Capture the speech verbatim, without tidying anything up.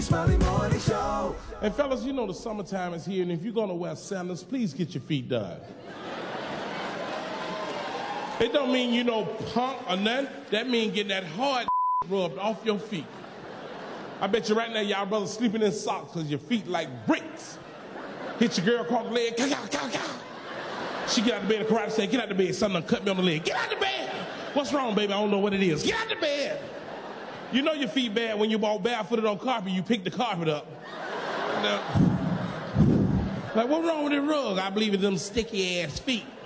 Smiley Morning Show. And fellas, you know the summertime is here, and if you're gonna wear sandals, please get your feet done. It don't mean you know punk or nothing. That mean getting that hard rubbed off your feet. I bet you right now y'all brothers sleeping in socks because your feet like bricks. Hit your girl across the leg, cow, cow, cow, cow. She get out of bed, the karate say, get out of bed, something done cut me on the leg. Get out of bed! What's wrong, baby? I don't know what it is. Get out of bed! You know your feet bad when you walk barefooted on carpet, you pick the carpet up. Now, like, what's wrong with the rug? I believe it's them sticky ass feet.